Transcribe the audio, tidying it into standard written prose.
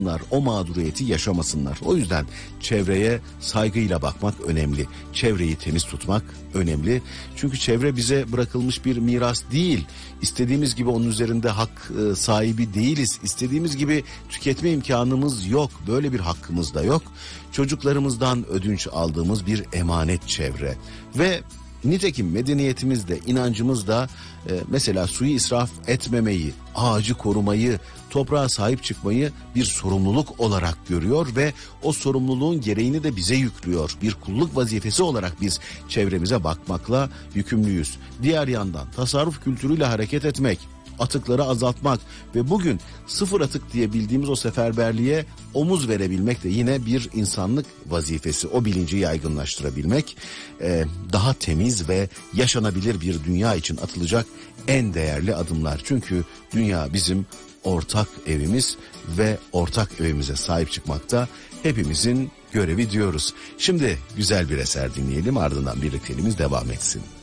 o mağduriyeti yaşamasınlar. O yüzden çevreye saygıyla bakmak önemli. Çevreyi temiz tutmak önemli. Çünkü çevre bize bırakılmış bir miras değil. İstediğimiz gibi onun üzerinde hak sahibi değiliz. İstediğimiz gibi tüketme imkanımız yok. Böyle bir hakkımız da yok. Çocuklarımızdan ödünç aldığımız bir emanet çevre. Ve nitekim medeniyetimiz de, inancımız da mesela suyu israf etmemeyi, ağacı korumayı, toprağa sahip çıkmayı bir sorumluluk olarak görüyor ve o sorumluluğun gereğini de bize yüklüyor. Bir kulluk vazifesi olarak biz çevremize bakmakla yükümlüyüz. Diğer yandan tasarruf kültürüyle hareket etmek, atıkları azaltmak ve bugün sıfır atık diye bildiğimiz o seferberliğe omuz verebilmek de yine bir insanlık vazifesi. O bilinci yaygınlaştırabilmek, daha temiz ve yaşanabilir bir dünya için atılacak en değerli adımlar. Çünkü dünya bizim ortak evimiz ve ortak evimize sahip çıkmakta hepimizin görevi diyoruz. Şimdi güzel bir eser dinleyelim, ardından birlikteliğimiz devam etsin.